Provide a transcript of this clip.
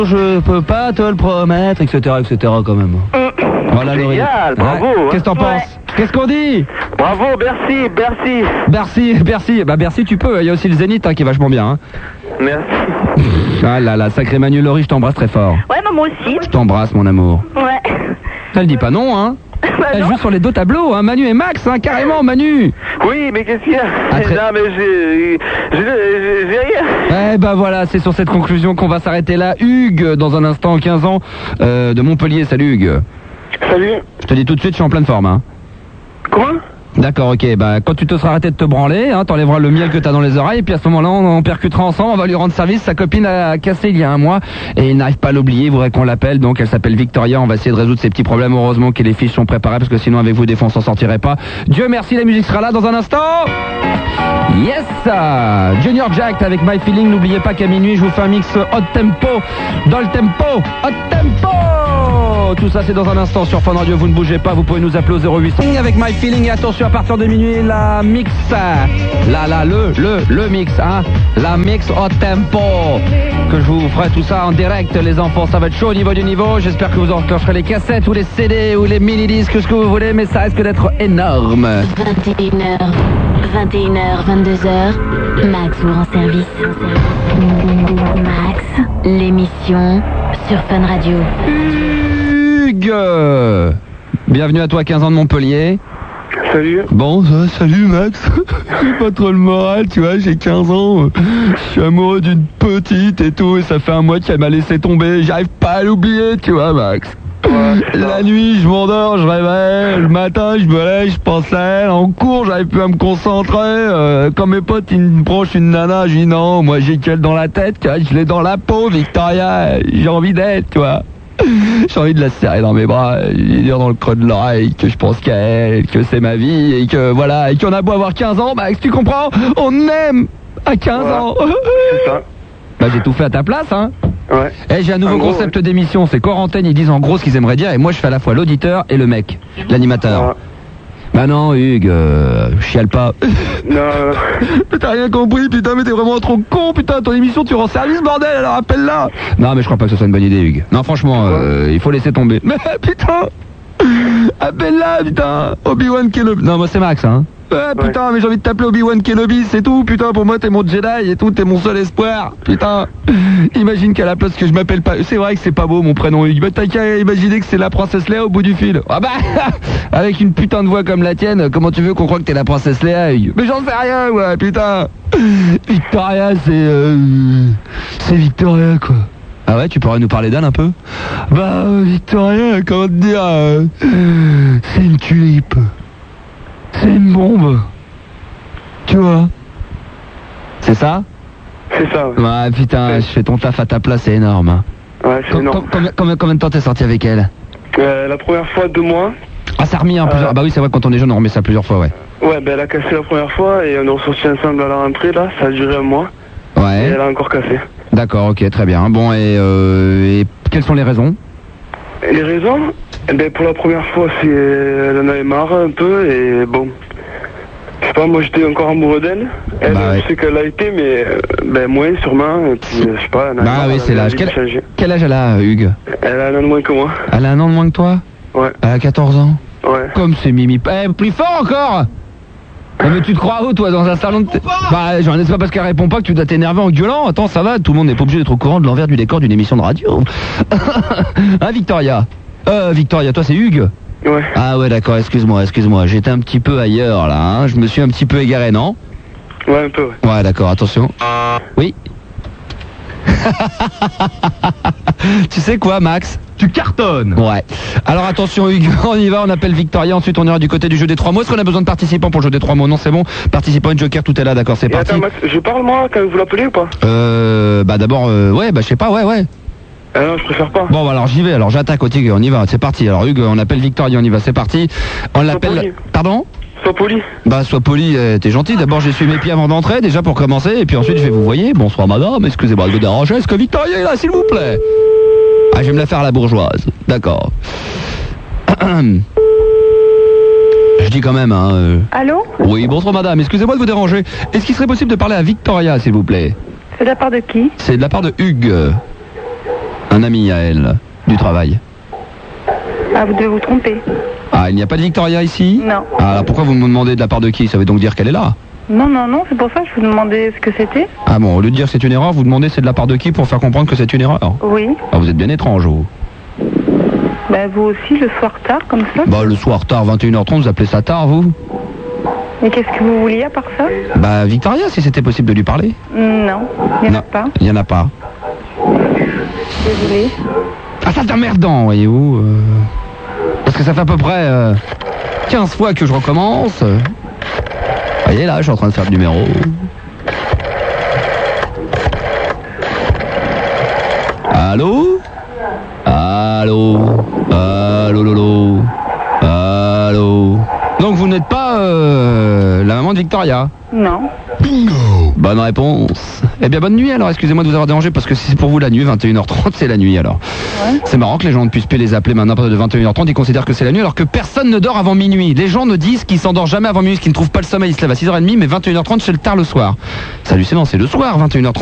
Je peux pas te le promettre, etc., quand même. Voilà, Laurie. Génial, bravo. Qu'est-ce que t'en penses? Qu'est-ce qu'on dit? Bravo, Bercy. Bercy. Bah Bercy, tu peux. Il y a aussi le Zénith qui est vachement bien. Hein. Merci. Ah là là, sacré Manu. Laurie, je t'embrasse très fort. Ouais, moi aussi. Je t'embrasse, mon amour. Ouais. Ça le dit pas non, hein? Elle joue sur les deux tableaux, hein, Manu et Max, hein, carrément, Manu. Oui, mais qu'est-ce qu'il y a? Non, mais j'ai rien. Eh ben voilà, c'est sur cette conclusion qu'on va s'arrêter là. Hugues, dans un instant, 15 ans, de Montpellier. Salut Hugues. Salut. Je te dis tout de suite, je suis en pleine forme. Hein. Comment? D'accord, ok. Bah, quand tu te seras arrêté de te branler, hein, t'enlèveras le miel que t'as dans les oreilles, et puis à ce moment-là, on percutera ensemble, on va lui rendre service. Sa copine a cassé il y a un mois, et il n'arrive pas à l'oublier, il voudrait qu'on l'appelle, donc elle s'appelle Victoria, on va essayer de résoudre ses petits problèmes. Heureusement que les fiches sont préparées, parce que sinon avec vous, des fois, on s'en sortirait pas. Dieu merci, la musique sera là dans un instant. Yes! Junior Jack avec My Feeling, n'oubliez pas qu'à minuit, je vous fais un mix hot tempo, dans le tempo, hot tempo! Tout ça c'est dans un instant sur Fun Radio, vous ne bougez pas, vous pouvez nous appeler au 0800 avec My Feeling, et attention à partir de minuit la mix, le mix, hein, la mix hot tempo, que je vous ferai tout ça en direct les enfants, ça va être chaud au niveau du niveau, j'espère que vous enclencherez les cassettes ou les CD ou les mini-disques, ce que vous voulez, mais ça risque d'être énorme. 21h, 22h, Max vous rend service. Max, l'émission sur Fun Radio. Hugues, bienvenue à toi, 15 ans de Montpellier. Salut. Bon, salut Max. J'ai pas trop le moral, tu vois, j'ai 15 ans. Je suis amoureux d'une petite et tout, et ça fait un mois qu'elle m'a laissé tomber. J'arrive pas à l'oublier, tu vois, Max. La nuit, je m'endors, je réveille. Le matin, je me lève, je pense à elle. En cours, j'arrive plus à me concentrer. Quand mes potes, ils me branchent une nana, je dis non, moi j'ai qu'elle dans la tête, tu vois, je l'ai dans la peau, Victoria. J'ai envie d'elle, tu vois. J'ai envie de la serrer dans mes bras, lui dire dans le creux de l'oreille que je pense qu'à elle, que c'est ma vie, et que voilà, et qu'on a beau avoir 15 ans, Max, tu comprends? On aime à 15 ans. C'est ça. Bah j'ai tout fait à ta place, hein. Ouais. Eh, j'ai un nouveau concept d'émission, c'est Quarantaine, ils disent en gros ce qu'ils aimeraient dire, et moi je fais à la fois l'auditeur et le mec, l'animateur. Ouais. Bah non, Hugues, chiale pas. Non. T'as rien compris, putain, mais t'es vraiment trop con, putain, ton émission tu rends service, bordel, alors appelle-la. Non, mais je crois pas que ce soit une bonne idée, Hugues. Non, franchement, il faut laisser tomber. Mais putain, appelle-la, putain, Obi-Wan Kenobi. Non, moi c'est Max, hein. Putain, mais j'ai envie de t'appeler Obi-Wan Kenobi, c'est tout, putain, pour moi t'es mon Jedi et tout, t'es mon seul espoir, putain. Imagine qu'à la place que je m'appelle pas, c'est vrai que c'est pas beau mon prénom Hugues, mais t'as qu'à imaginer que c'est la princesse Léa au bout du fil. Ah bah, avec une putain de voix comme la tienne, comment tu veux qu'on croie que t'es la princesse Léa, Hugues? Mais j'en sais rien, ouais, putain. Victoria, c'est Victoria, quoi. Ah ouais, tu pourrais nous parler d'elle un peu? Bah, Victoria, comment te dire, c'est une tulipe. C'est une bombe. Tu vois? C'est ça? C'est ça. Ouais, putain, je fais ton taf à ta place, c'est énorme. Hein. Ouais, c'est énorme. Combien de temps t'es sorti avec elle? La première fois, 2 mois. Ah, ça a remis en plusieurs... Ah bah oui, c'est vrai, quand on est jeune, on remet ça plusieurs fois, ouais. Ouais, ben elle a cassé la première fois et on est ressortis ensemble à la rentrée, là. Ça a duré 1 mois. Ouais. Et elle a encore cassé. D'accord, ok, très bien. Bon, et quelles sont les raisons? Et les raisons? Eh ben, pour la première fois, elle en avait marre un peu et bon... Je sais pas, moi j'étais encore amoureux d'elle. Elle, je sais qu'elle a été, mais ben moins sûrement. Et puis, je sais pas, elle a bah oui, c'est l'âge. Quel âge elle a, Hugues? Elle a 1 an de moins que moi. Elle a 1 an de moins que toi? Ouais. Elle a 14 ans? Ouais. Comme c'est Mimi. Eh, plus fort encore! Mais tu te crois où, toi, dans un salon de... Bah, j'en ai pas parce qu'elle répond pas que tu dois t'énerver en gueulant. Attends, ça va, tout le monde n'est pas obligé d'être au courant de l'envers du décor d'une émission de radio. Hein, Victoria? Victoria, toi c'est Hugues? Ouais. Ah ouais, d'accord, excuse-moi, j'étais un petit peu ailleurs, là, hein. Je me suis un petit peu égaré, non? Ouais, un peu, ouais. Ouais, d'accord, attention. Oui. Tu sais quoi, Max? Tu cartonnes. Ouais. Alors attention, Hugues, on y va, on appelle Victoria, ensuite on ira du côté du jeu des 3 mots. Est-ce qu'on a besoin de participants pour le jeu des 3 mots? Non, c'est bon. Participants et Joker, tout est là, d'accord, c'est parti. Attends, Max, je parle moi quand vous l'appelez ou pas? Bah d'abord, ouais, bah je sais pas, ouais. Ah non, je préfère pas. Bon, bah alors j'y vais, alors j'attaque au tigre, on y va, c'est parti. Alors Hugues, on appelle Victoria, on y va, c'est parti. On l'appelle... Pardon? Sois poli. Bah sois poli, t'es gentil. D'abord j'essuie mes pieds avant d'entrer, déjà pour commencer, et puis ensuite je vais vous voyer. Bonsoir madame, excusez-moi de vous déranger, est-ce que Victoria est là, s'il vous plaît? Ah, je vais me la faire à la bourgeoise, d'accord. Je dis quand même, hein... Allô? Oui, bonsoir madame, excusez-moi de vous déranger. Est-ce qu'il serait possible de parler à Victoria, s'il vous plaît? C'est de la part de qui? C'est de la part de Hugues. Un ami à elle, du travail. Ah, vous devez vous tromper. Ah, il n'y a pas de Victoria ici? Non. Ah, alors pourquoi vous me demandez de la part de qui? Ça veut donc dire qu'elle est là? Non, c'est pour ça que je vous demandais ce que c'était. Ah bon, au lieu de dire que c'est une erreur, vous demandez c'est de la part de qui pour faire comprendre que c'est une erreur? Oui. Ah, vous êtes bien étrange, vous. Bah, vous aussi, le soir tard, comme ça. Bah, le soir tard, 21h30, vous appelez ça tard, vous? Et qu'est-ce que vous vouliez à part ça? Bah, Victoria, si c'était possible de lui parler. Non, il n'y en a pas. Il n'y en a pas. Désolée. Ah, ça t'emmerdant, voyez-vous. Parce que ça fait à peu près 15 fois que je recommence. Vous voyez, là, je suis en train de faire le numéro. Allô? Allô? Allô, lolo? Allô? Donc vous n'êtes pas la maman de Victoria? Non. Bingo! Bonne réponse. Eh bien, bonne nuit alors, excusez-moi de vous avoir dérangé parce que si c'est pour vous la nuit, 21h30, c'est la nuit alors. Ouais. C'est marrant que les gens ne puissent plus les appeler maintenant à partir de 21h30, ils considèrent que c'est la nuit alors que personne ne dort avant minuit. Les gens ne disent qu'ils s'endorment jamais avant minuit, qu'ils ne trouvent pas le sommeil, ils se lèvent à 6h30, mais 21h30 c'est le tard le soir. C'est hallucinant, c'est le soir, 21h30.